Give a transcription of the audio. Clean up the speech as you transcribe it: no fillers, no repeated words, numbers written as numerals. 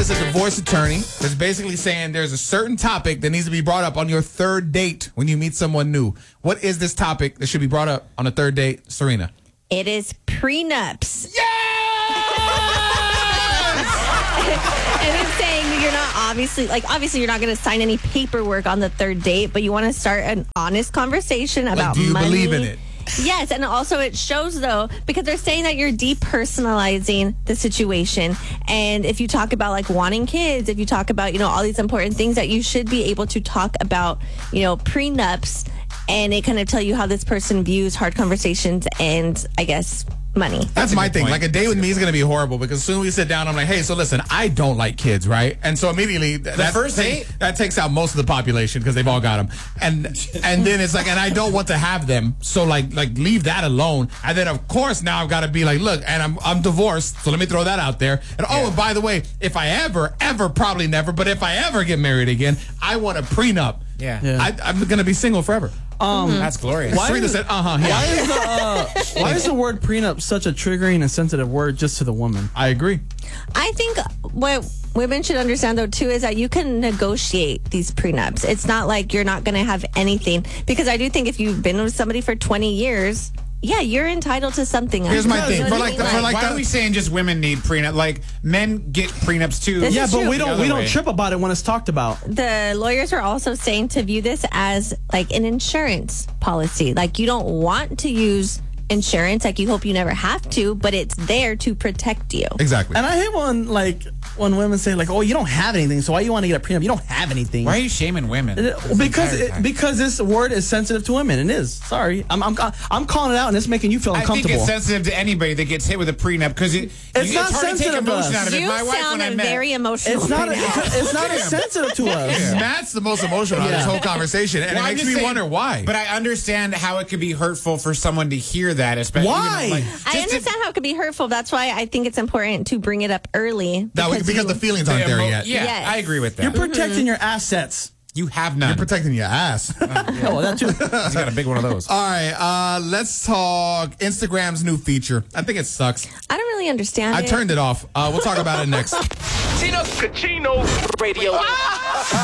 is a divorce attorney that's basically saying there's a certain topic that needs to be brought up on your third date when you meet someone new. What is this topic that should be brought up on a third date, Serena? It is prenups. And it's saying you're not obviously you're not going to sign any paperwork on the third date, but you want to start an honest conversation about do you money. believe in it? Yes, and also it shows, though, because they're saying that you're depersonalizing the situation. And if you talk about, like, wanting kids, if you talk about, all these important things, that you should be able to talk about, prenups, and it kind of tell you how this person views hard conversations and, I guess, money. That's my thing. Like, a date with me is going to be horrible because as soon as we sit down, I'm like, hey, so listen, I don't like kids, right? And so immediately that first date, that takes out most of the population because they've all got them. And then it's like, and I don't want to have them. So like leave that alone. And then of course now I've got to be like, look, and I'm divorced. So let me throw that out there. And and by the way, if I ever, probably never, but if I ever get married again, I want a prenup. Yeah. I'm going to be single forever. That's glorious. Serena said, yeah. Why is the word prenup such a triggering and sensitive word just to the woman? I agree. I think what women should understand, though, too, is that you can negotiate these prenups. It's not like you're not going to have anything. Because I do think if you've been with somebody for 20 years... Yeah, you're entitled to something. Here's my thing. Why are we saying just women need prenup? Like, men get prenups too. This Yeah, is but true. we don't trip about it when it's talked about. The lawyers are also saying to view this as like an insurance policy. Like, you don't want to use insurance, like you hope you never have to, but it's there to protect you. Exactly. And I hate when women say, like, oh, you don't have anything, so why you want to get a prenup? You don't have anything. Why are you shaming women? Because this word is sensitive to women. It is. Sorry. I'm calling it out, and it's making you feel uncomfortable. I think it's sensitive to anybody that gets hit with a prenup because it's not hard to take sensitive to emotion us. out of it. You My wife, sound when I met, very emotional. It's not. right now. It's not as sensitive to us. Matt's the most emotional out of this whole conversation, and Well, it I'm makes just me saying, wonder why. But I understand how it could be hurtful for someone to hear that, especially. Why? I understand how it could be hurtful. That's why I think it's important to bring it up early. Because the feelings aren't there yet. Yeah, Yes. I agree with that. You're protecting your assets. You have none. You're protecting your ass. Oh, that too. He's got a big one of those. All right, let's talk Instagram's new feature. I think it sucks. I don't really understand I it. turned it off. We'll talk about it next. Tino Cucino Radio.